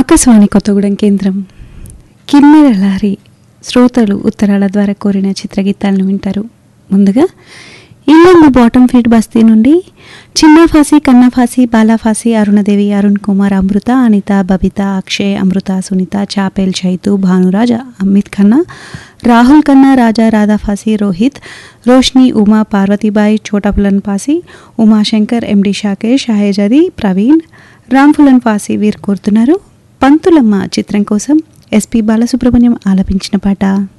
ఆకాశవాణి కొత్తగూడెం కేంద్రం కిన్నెర లహరి శ్రోతలు ఉత్తరాల ద్వారా కోరిన చిత్రగీతాలను వింటారు. ముందుగా ఇల్లందు బాటమ్ ఫీడ్ బస్తీ నుండి చిన్న ఫాసి, కన్నా ఫాసి, బాలా ఫాసి, అరుణదేవి, అరుణ్ కుమార్, అమృత, అనిత, బబిత, అక్షయ్, అమృత, సునీత, చాపేల్, చైతు, భానురాజ్, అమిత్ ఖన్నా, రాహుల్ ఖన్నా, రాజా, రాధా ఫాసి, రోహిత్, రోష్ని, ఉమా, పార్వతీబాయి, చోటాపులన్ ఫాసి, ఉమాశంకర్, ఎండి షాకేష్, షాహేజాది, ప్రవీణ్, రామ్ఫులన్ ఫాసి వీరు కోరుతున్నారు. పంతులమ్మ చిత్రం కోసం ఎస్పి బాలసుబ్రహ్మణ్యం ఆలపించిన పాట.